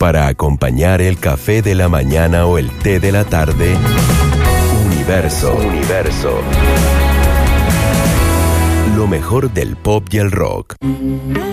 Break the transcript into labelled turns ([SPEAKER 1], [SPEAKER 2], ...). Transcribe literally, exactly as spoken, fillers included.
[SPEAKER 1] para acompañar el café de la mañana o el té de la tarde. Universo, Universo. Lo mejor del pop y el rock.